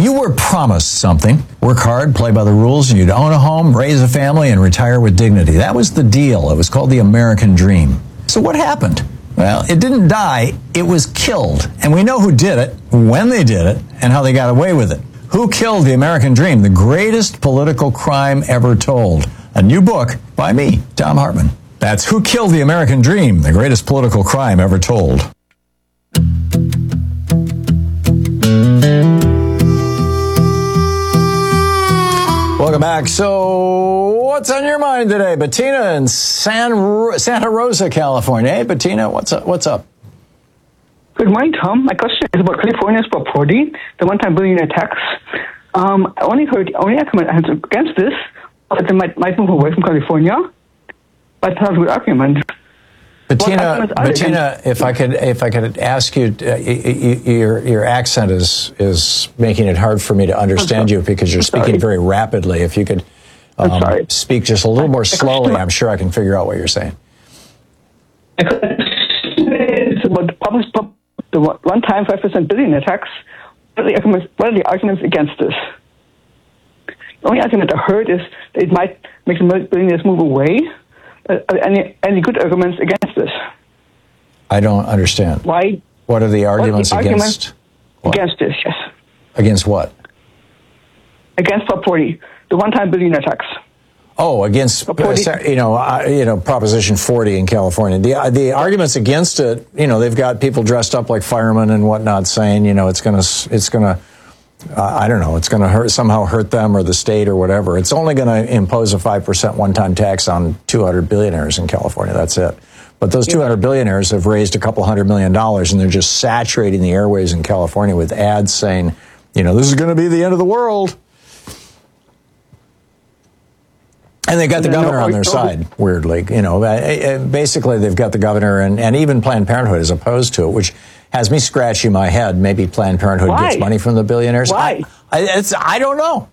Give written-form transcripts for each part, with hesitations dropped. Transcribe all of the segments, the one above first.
You were promised something. Work hard, play by the rules, and you'd own a home, raise a family, and retire with dignity. That was the deal. It was called the American Dream. So what happened? Well, it didn't die. It was killed. And we know who did it, when they did it, and how they got away with it. Who killed the American Dream? The greatest political crime ever told. A new book by me, Thom Hartmann. That's Who Killed the American Dream? The Greatest Political Crime Ever Told. Welcome back. So, what's on your mind today? Bettina in Santa Rosa, California. Hey, Bettina, what's up? Good morning, Tom. My question is about California's Prop 40, the one-time billionaire tax. I only argument against this, that they might move away from California. But that's a good argument. Bettina, if I could ask you, your accent is making it hard for me to understand you because you're speaking very rapidly. If you could speak just a little more slowly, I'm sure I can figure out what you're saying. It's about the one-time 5% billionaire tax. What are the arguments against this? The only argument I heard is that it might make the billionaires move away. Any good arguments against this? I don't understand. Why? What are the arguments against? Against this, yes. Against what? Against Prop 40, the one-time billionaire tax. Oh, against Proposition 40 in California. The arguments against it, they've got people dressed up like firemen and whatnot, saying it's gonna. I don't know, it's going to somehow hurt them or the state or whatever. It's only going to impose a 5% one-time tax on 200 billionaires in California. That's it. But those 200 billionaires have raised a couple $100 million, and they're just saturating the airways in California with ads saying, this is going to be the end of the world. And they got the governor on their side, weirdly. Basically, they've got the governor, and even Planned Parenthood is opposed to it, which has me scratching my head. Maybe Planned Parenthood gets money from the billionaires. Why? I don't know.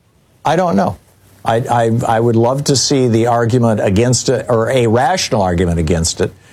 I would love to see the argument against it, or a rational argument against it,